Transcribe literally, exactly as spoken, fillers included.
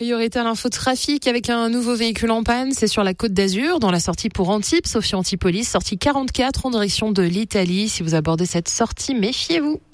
Priorité à l'infotrafic avec un nouveau véhicule en panne. C'est sur la Côte d'Azur, dans la sortie pour Antibes, Sophie Antipolis, sortie quarante-quatre en direction de l'Italie. Si vous abordez cette sortie, méfiez-vous.